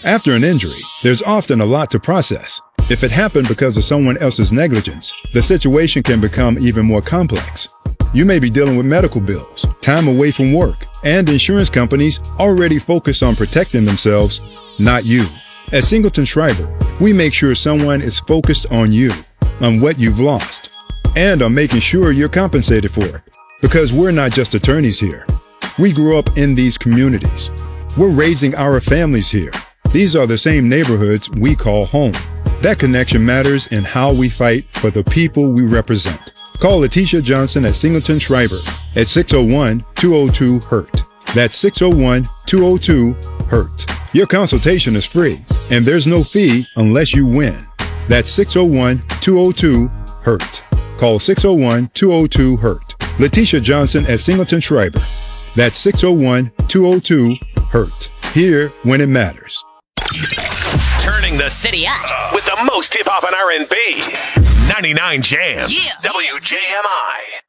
After an injury, there's often a lot to process. If it happened because of someone else's negligence, the situation can become even more complex. You may be dealing with medical bills, time away from work, and insurance companies already focus on protecting themselves, not you. At Singleton Schreiber, we make sure someone is focused on you, on what you've lost, and on making sure you're compensated for it. Because we're not just attorneys here. We grew up in these communities. We're raising our families here. These are the same neighborhoods we call home. That connection matters in how we fight for the people we represent. Call Letitia Johnson at Singleton Schreiber at 601-202-HURT. That's 601-202-HURT. Your consultation is free, and there's no fee unless you win. That's 601-202-HURT. Call 601-202-HURT. Letitia Johnson at Singleton Schreiber. That's 601-202-HURT. Here when it matters. Turning the city up with the most hip-hop and R&B. 99 Jams. Yeah. WJMI.